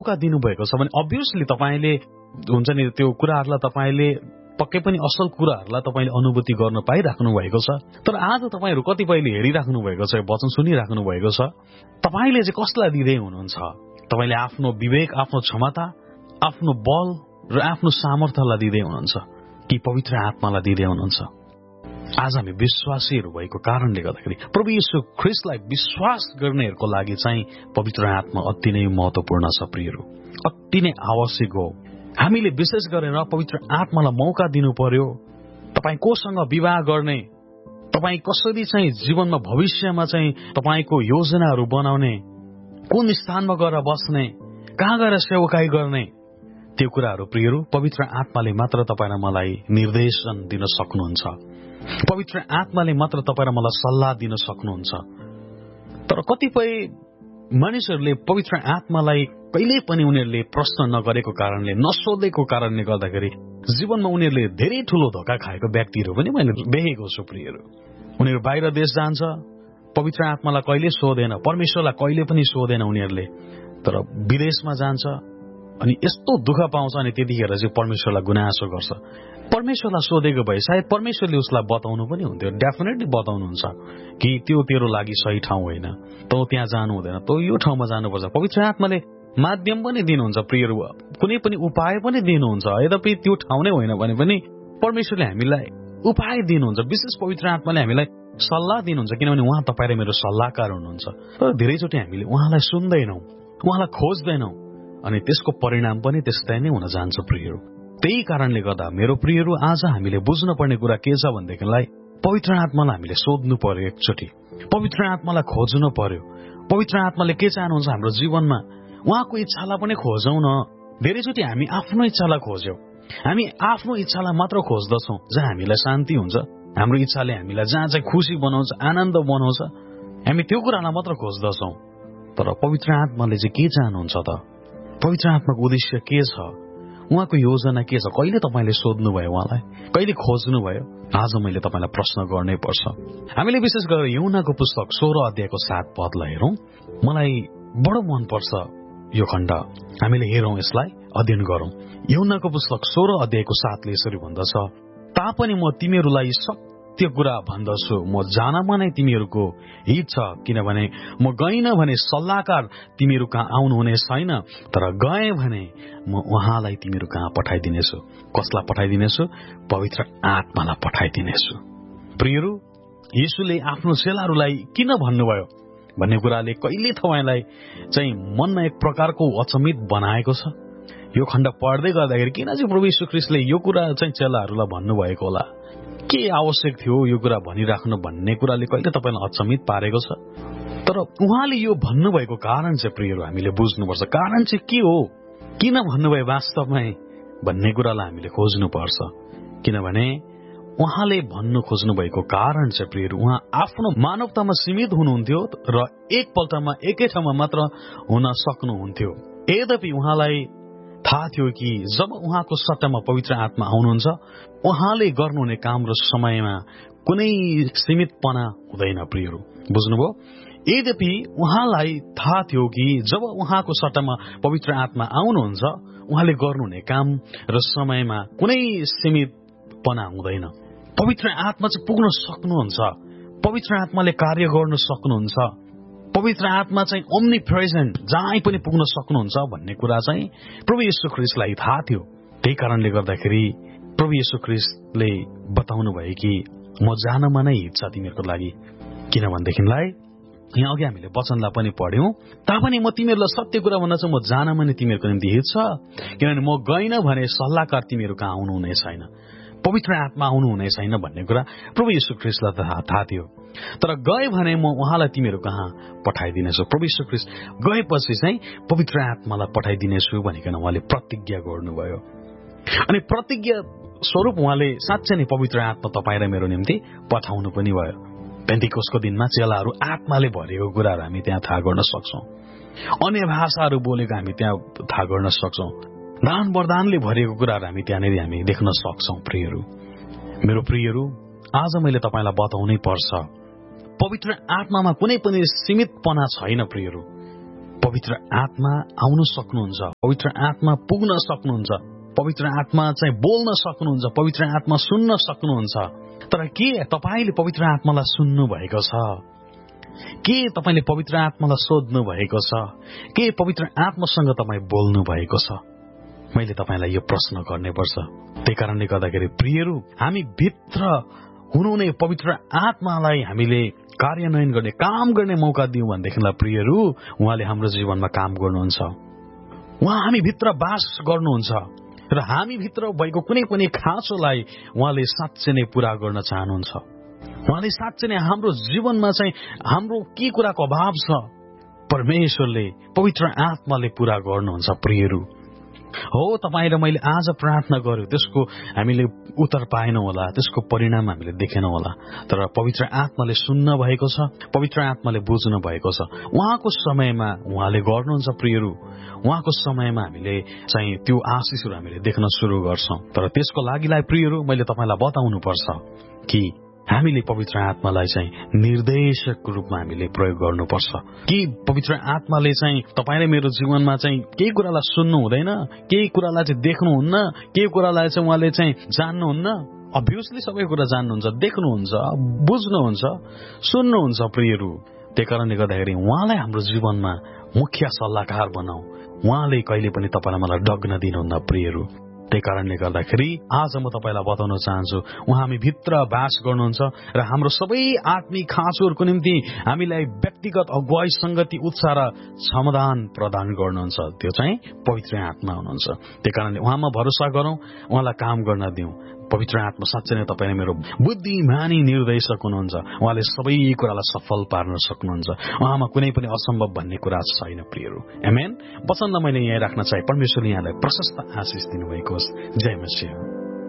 मौका दिनुभएको छ भने अभियसली तपाईले हुन्छ नि त्यो कुराहरूलाई तपाईले पक्कै पनि असल कुराहरूलाई तपाईले अनुभूति गर्न पाइराख्नु भएको छ। तर आज तपाईहरु कतिपयले हेरिराख्नु भएको छ, वचन सुनिराख्नु भएको छ, तपाईले चाहिँ कसलाई दिँदै हुनुहुन्छ? तपाईले आफ्नो विवेक, आफ्नो क्षमता, आफ्नो बल र आफ्नो सामर्थ्यलाई दिँदै हुनुहुन्छ कि पवित्र आत्मालाई दिँदै हुनुहुन्छ? आज हामी विश्वासीहरू भएको कारणले गर्दाखेरि प्रभु येशू ख्रीष्टलाई विश्वास गर्नेहरूको लागि चाहिँ पवित्र आत्मा अति नै महत्त्वपूर्ण छ प्रियहरू, अति नै आवश्यक हो। हामीले विशेष गरेर पवित्र आत्मालाई मौका दिनु पर्यो। तपाई कोसँग विवाह गर्ने, तपाई कसरी चाहिँ जीवनमा भविष्यमा चाहिँ तपाईको योजनाहरू बनाउने, कुन स्थानमा गएर बस्ने, कहाँ गएर सेवकाई गर्ने, त्यो कुराहरू प्रियहरू पवित्र आत्माले मात्र तपाईँ र मलाई निर्देशन दिन सक्नुहुन्छ। पवित्र आत्माले मात्र तपाईँ र मलाई सल्लाह दिन सक्नुहुन्छ। तर कतिपय मानिसहरूले पवित्र आत्मालाई कहिल्यै पनि उनीहरूले प्रश्न नगरेको कारणले, नसोधेको कारणले गर्दाखेरि जीवनमा उनीहरूले धेरै ठूलो धोका खाएको व्यक्तिहरू पनि मैले देखेको छु प्रियहरू। उनीहरू बाहिर देश जान्छ, पवित्र आत्मालाई कहिले सोधेन, परमेश्वरलाई कहिले पनि सोधेन उनीहरूले, तर विदेशमा जान्छ अनि यस्तो दुःख पाउँछ अनि त्यतिखेर चाहिँ परमेश्वरलाई गुनासो गर्छ। परमेश्वरलाई सोधेको भए सायद परमेश्वरले उसलाई बताउनु पनि हुन्थ्यो, डेफिनेटली बताउनुहुन्छ कि त्यो तेरो लागि सही ठाउँ होइन, तँ त्यहाँ जानु हुँदैन, तँ यो ठाउँमा जानुपर्छ। पवित्र आत्माले माध्यम पनि दिनुहुन्छ प्रियहरू, कुनै पनि उपाय पनि दिनुहुन्छ। यद्यपि त्यो ठाउँ नै होइन भने पनि परमेश्वरले हामीलाई उपाय दिनुहुन्छ। विशेष पवित्र आत्माले हामीलाई सल्लाह दिनुहुन्छ, किनभने उहाँ तपाईँ र मेरो सल्लाहकार हुनुहुन्छ। तर धेरैचोटि हामीले उहाँलाई सुन्दैनौँ, उहाँलाई खोज्दैनौँ अनि त्यसको परिणाम पनि त्यस्तै नै हुन जान्छ प्रियहरू। त्यही कारणले गर्दा मेरो प्रियहरू आज हामीले बुझ्नुपर्ने कुरा के छ भनेदेखिलाई पवित्र आत्मालाई हामीले सोध्नु पर्यो, एकचोटि पवित्र आत्मालाई खोज्नु पर्यो। पवित्र आत्माले के चाहनुहुन्छ हाम्रो जीवनमा, उहाँको इच्छालाई पनि खोजौं न। धेरैचोटि हामी आफ्नो इच्छालाई खोज्यौं, हामी आफ्नो इच्छालाई मात्र खोज्दछौं, जहाँ हामीलाई शान्ति हुन्छ, हाम्रो इच्छाले हामीलाई जहाँ चाहिँ खुसी बनाउँछ, आनन्द बनाउँछ, हामी त्यो कुरालाई मात्र खोज्दछौं। तर पवित्र आत्माले चाहिँ के चाहनुहुन्छ त? पवित्र आत्माको उद्देश्य के छ? उहाँको योजना के छ? कहिले तपाईले सोध्नुभयो उहाँलाई? कहिले खोज्नुभयो? आज मैले तपाईलाई प्रश्न गर्नै पर्छ। हामीले विशेष गरेर यूहन्नाको पुस्तक 16 अध्यायको 7 पदलाई हेरौं। मलाई बडो मन पर्छ यो खण्ड, हामीले हेरौं, यसलाई अध्ययन गरौं। यूहन्नाको पुस्तक 16 अध्यायको 7 ले यसरी भन्दछ, तापनि म तिमीहरूलाई सत्य कुरा भन्दछु, म जानमा नै तिमीहरूको हित छ, किनभने म गइन भने सल्लाहकार तिमीहरू कहाँ आउनुहुने छैन, तर गए भने म उहाँलाई तिमीहरू कहाँ पठाइदिनेछु। कसलाई पठाइदिनेछु? पवित्र आत्मालाई पठाइदिनेछु। प्रियहरू, येशूले आफ्नो चेलाहरूलाई किन भन्नुभयो भन्ने कुराले कहिले तपाईलाई चाहिँ मनमा एक प्रकारको अचम्मित बनाएको छ? यो खण्ड पढ्दै गर्दाखेरि किन चाहिँ प्रभु येशू ख्रीष्टले यो कुरा चाहिँ चेलाहरूलाई भन्नुभएको होला? के आवश्यक थियो यो कुरा भनिराख्नु भन्ने कुराले कहिले तपाईलाई अचम्मित पारेको छ? तर उहाँले यो भन्नुभएको कारण चाहिँ प्रियहरू हामीले बुझ्नुपर्छ। कारण चाहिँ के हो? किन भन्नुभयो वास्तवमै भन्ने कुरालाई हामीले खोज्नुपर्छ। किनभने उहाँले भन्नु खोज्नु भएको कारण चाहिँ प्रियहरू, उहाँ आफ्नो मानवतामा सीमित हुनुहुन्थ्यो र एकपल्टमा एकै ठाउँमा मात्र हुन सक्नुहुन्थ्यो। यद्यपि उहाँलाई थाहा थियो कि जब उहाँको सट्टामा पवित्र आत्मा आउनुहुन्छ, उहाँले गर्नुहुने काम र समयमा कुनै सीमितपना हुँदैन प्रियहरू, बुझ्नुभयो? यद्यपि उहाँलाई थाहा थियो कि जब उहाँको सट्टामा पवित्र आत्मा आउनुहुन्छ, उहाँले गर्नुहुने काम र समयमा कुनै सीमितपना हुँदैन। पवित्र आत्मा चाहिँ पुग्न सक्नुहुन्छ, पवित्र आत्माले कार्य गर्न सक्नुहुन्छ, पवित्र आत्मा चाहिँ ओम्नी प्रेजेन्ट, जहाँ पनि पुग्न सक्नुहुन्छ भन्ने कुरा चाहिँ प्रभु येशू ख्रीष्टलाई थाहा थियो। त्यही कारणले गर्दाखेरि प्रभु येशू ख्रीष्टले बताउनु भयो कि म जानमा नै हित छ तिमीहरूको लागि। किनभनेदेखिलाई यहाँ अघि हामीले वचनलाई पनि पढ्यौं, तापनि म तिमीहरूलाई सत्य कुरा भन्दछु, म जानमा नै तिमीहरूको निम्ति हित छ, किनभने म गइन भने सल्लाहकार तिमीहरू कहाँ आउनुहुने छैन, पवित्र आत्मा आउनुहुने छैन भन्ने कुरा प्रभु येशू ख्रीष्टलाई थाहा थियो। तर गए भने म उहाँलाई तिमीहरू कहाँ पठाइदिनेछु। प्रभु येशू ख्रीष्ट गएपछि चाहिँ पवित्र आत्मालाई पठाइदिनेछु भनिकन उहाँले प्रतिज्ञा गर्नुभयो। अनि प्रतिज्ञा स्वरूप उहाँले साँच्चै नै पवित्र आत्मा तपाईँ र मेरो निम्ति पठाउनु पनि भयो। पेन्टिकोसको दिनमा चेलाहरू आत्माले भरेको कुराहरू हामी त्यहाँ थाहा गर्न सक्छौं, अन्य भाषाहरू बोलेको हामी त्यहाँ थाहा गर्न सक्छौं, दान वरदानले भरिएको कुराहरू हामी त्यहाँनिर हामी देख्न सक्छौं। प्रियहरू, मेरो प्रियहरू, आज मैले तपाईलाई बताउनै पर्छ, पवित्र आत्मामा कुनै पनि सीमितपना छैन प्रियहरू। पवित्र आत्मा आउन सक्नुहुन्छ, पवित्र आत्मा पुग्न सक्नुहुन्छ, पवित्र आत्मा चाहिँ बोल्न सक्नुहुन्छ, पवित्र आत्मा सुन्न सक्नुहुन्छ। तर के तपाईले पवित्र आत्मालाई सुन्नु भएको छ? के तपाईले पवित्र आत्मालाई सोध्नु भएको छ? के पवित्र आत्मासँग तपाईँ बोल्नु भएको छ? मैले तपाईलाई यो प्रश्न गर्नुपर्छ। त्यही कारणले गर्दाखेरि प्रियहरू, हामी भित्र हुनुहुने पवित्र आत्मालाई हामीले कार्यान्वयन गर्ने, काम गर्ने मौका दियौं भनेदेखिलाई प्रियहरू, उहाँले हाम्रो जीवनमा काम गर्नुहुन्छ। उहाँ हामी भित्र बास गर्नुहुन्छ र हामी भित्र भएको कुनै पनि खाँचोलाई उहाँले साँच्चै नै पूरा गर्न चाहनुहुन्छ। उहाँले साँच्चै नै हाम्रो जीवनमा चाहिँ हाम्रो के कुराको अभाव छ, परमेश्वरले पवित्र आत्माले पूरा गर्नुहुन्छ। प्रियहरू हो, तपाईँ र मैले आज प्रार्थना गर्यो, त्यसको हामीले उत्तर पाएनौँ होला, त्यसको परिणाम हामीले देखेनौँ होला, तर पवित्र आत्माले सुन्न भएको छ, पवित्र आत्माले बुझ्नु भएको छ। उहाँको समयमा उहाँले गर्नुहुन्छ प्रियहरू। उहाँको समयमा हामीले चाहिँ त्यो आशिषहरू हामीले देख्न सुरु गर्छौं। तर त्यसको लागिलाई प्रियहरू, मैले तपाईलाई बताउनु पर्छ कि हामीले पवित्र आत्मालाई चाहिँ निर्देशकको रूपमा हामीले प्रयोग गर्नुपर्छ। कि पवित्र आत्माले चाहिँ तपाईले मेरो जीवनमा चाहिँ केही कुरालाई सुन्नु हुँदैन, केही कुरालाई चाहिँ देख्नुहुन्न, केही कुरालाई चाहिँ उहाँले चाहिँ जान्नुहुन्न। अभियसली सबै कुरा जान्नुहुन्छ, देख्नुहुन्छ, बुझ्नुहुन्छ, सुन्नुहुन्छ प्रियहरू। त्यही कारणले गर्दाखेरि उहाँलाई हाम्रो जीवनमा मुख्य सल्लाहकार बनाऊ। उहाँले कहिले पनि तपाईलाई मलाई डग्न दिनुहुन्न प्रियहरू। त्यही कारणले गर्दाखेरि आज म तपाईलाई बताउन चाहन्छु, उहाँ हामी भित्र बास गर्नुहुन्छ र हाम्रो सबै आत्मिक खाँचोहरूको निम्ति हामीलाई व्यक्तिगत अगुवाई, संगति, उत्साह र समाधान प्रदान गर्नुहुन्छ। त्यो चाहिँ पवित्र आत्मा हुनुहुन्छ। त्यही कारणले उहाँमा भरोसा गरौं, उहाँलाई काम गर्न दिउँ। पवित्र आत्मा साँच्चै नै तपाईले मेरो बुद्धिमानी निर्देशक हुनुहुन्छ। उहाँले सबै कुरालाई सफल पार्न सक्नुहुन्छ। उहाँमा कुनै पनि असम्भव भन्ने कुरा छैन प्रियहरू। आमेन। वचनलाई मैले यहाँ राख्न चाहे। परमेश्वरले यहाँलाई प्रशस्त आशिष दिनुभएको होस्। जय मसीह।